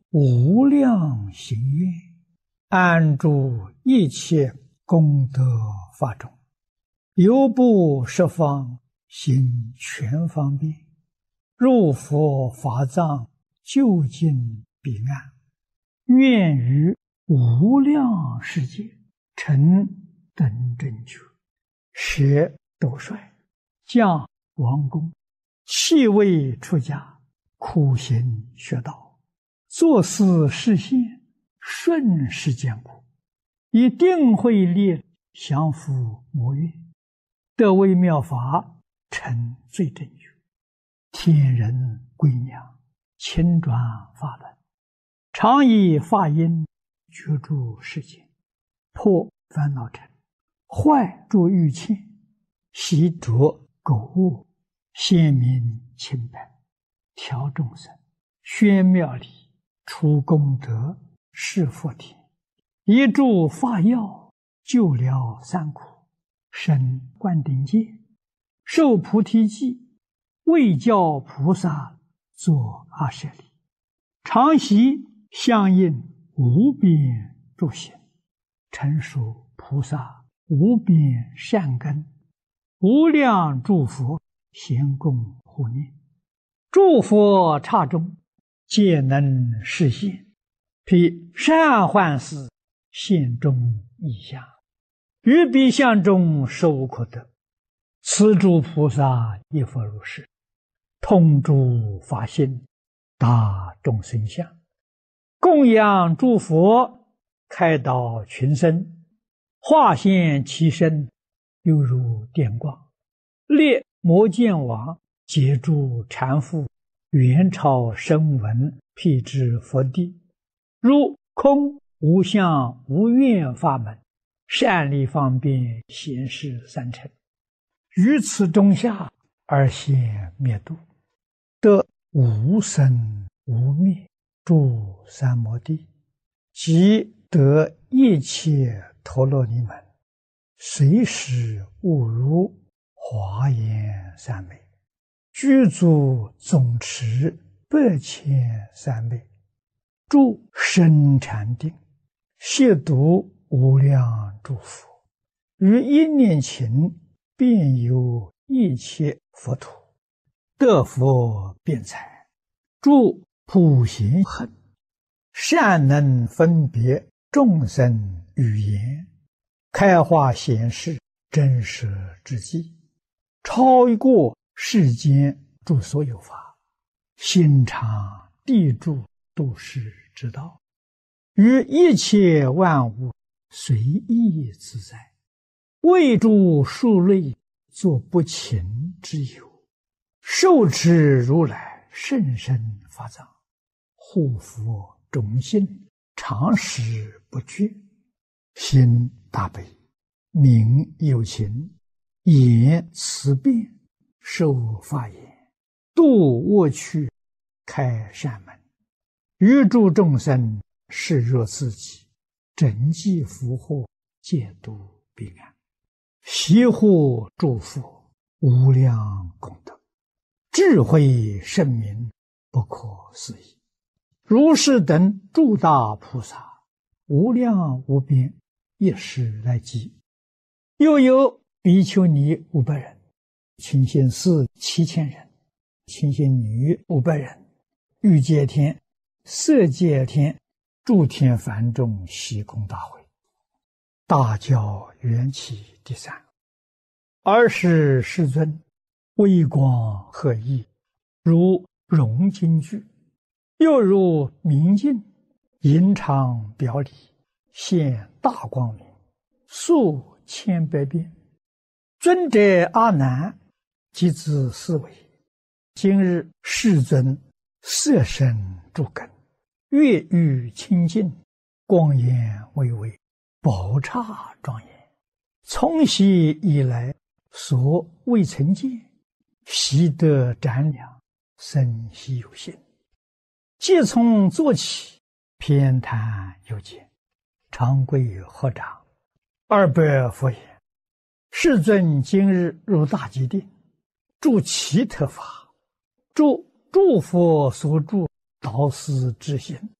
无量行愿，安住一切功德法中，犹不十方行全方便，入佛法藏，究竟彼岸，愿于无量世界成等正觉，舍斗率，降王宫，弃位出家，苦行学道，作思示现，顺世间苦，以定慧力降伏魔怨，得微妙法，成最正觉，天人归娘，亲转法轮，常以法音觉住世间，破烦恼尘，坏诸欲切，习着垢恶，显明清白，调众生，宣妙理，除功德，示佛田，一助法药，救了三苦，生灌顶戒，受菩提记，为教菩萨作阿舍利，常习相应无边诸行，成熟菩萨无边善根，无量诸佛咸共护念，诸佛刹中皆能示现，披善幻思，现中异相，于彼相中实无可得。此诸菩萨亦复如是，通诸法性，达众生相，供养诸佛，开导群生，化现其身，犹如电光，列摩见王，解诸缠缚，元超声闻，辟支佛地，如空无相无愿法门，善利方便，显示三乘，于此中下而现灭度，得无生无灭诸三摩地，即得一切陀罗尼门，随时悟如华严三昧，具足总持8,300昧，住深禅定，亵渎无量诸佛，于一念頃遍游一切佛土，得佛辩才，住普贤行，善能分别众生语言，开化显示真实之际，超过世间诸所有法，心常地住度世之道，于一切万物随意自在，为诸数类作不勤之友，受持如来甚深法藏，护佛种心，常时不绝，心大悲，名有情，言慈辩，受法言，度恶趣，开善门，于诸众生视若自己，整济福祸，戒度彼岸，悉护诸佛，无量功德，智慧圣明，不可思议。如是等诸大菩萨，无量无边，一时来集。又有比丘尼500人，清心寺7000人，清心女500人，欲界天、色界天、诸天梵众悉空大会，大教缘起第3。尔时世尊微光赫熠，如融金具，又如明镜，银常表里，现大光明，数千百遍。尊者阿难即自思维，今日世尊色身诸根，月欲清净，光颜巍巍，宝刹庄严，从昔以来所未曾见，习得瞻仰，生希有心。即从坐起，偏袒右肩，长跪合掌，200佛言：世尊今日入大吉定，住其特法，住诸佛所住导师之心，